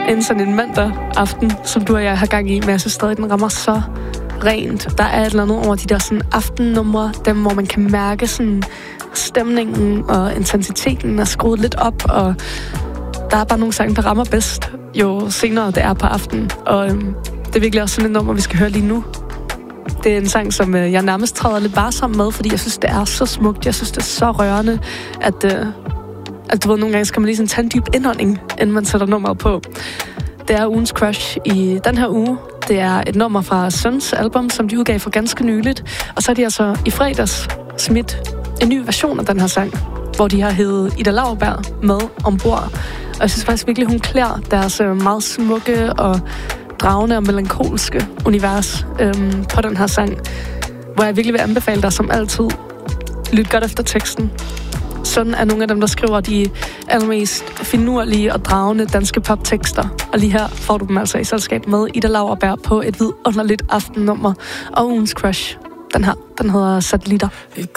en sådan en mandag aften, som du og jeg har gang i, men jeg synes stadig, den rammer så rent. Der er et eller andet over de der sådan aftennumre, dem hvor man kan mærke sådan stemningen og intensiteten er skruet lidt op, og der er bare nogle sange, der rammer bedst, jo senere det er på aftenen. Og det er virkelig også sådan et nummer, vi skal høre lige nu. Det er en sang, som jeg nærmest træder lidt varsom med, fordi jeg synes, det er så smukt. Jeg synes, det er så rørende, at du ved, nogle gange skal man lige sådan tage en dyb indånding, inden man sætter nummeret på. Det er ugens crush i den her uge. Det er et nummer fra Søns album, som de udgav for ganske nyligt. Og så er de altså i fredags smidt en ny version af den her sang, hvor de har hævet Ida Lauerberg med ombord. Og jeg synes faktisk virkelig, hun klæder deres meget smukke og dragende og melankolske univers på den her sang, hvor jeg virkelig vil anbefale dig som altid, lyt godt efter teksten. Sådan er nogle af dem, der skriver de allermest finurlige og dragende danske poptekster. Og lige her får du dem altså i selskab med Ida Lauerberg på et vidunderligt aftennummer og ugens crush. Den her, den hedder Satellitter. Vi